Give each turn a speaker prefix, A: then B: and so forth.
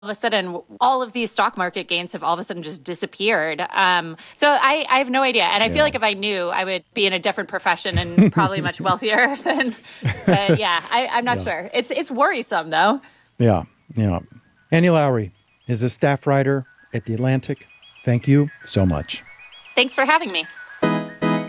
A: of a sudden, all of these stock market gains have all of a sudden just disappeared. So I have no idea. And I feel like if I knew, I would be in a different profession and probably much wealthier than, but yeah, I'm not sure. It's worrisome though.
B: Yeah. Annie Lowrey is a staff writer at The Atlantic. Thank you so much.
A: Thanks for having me.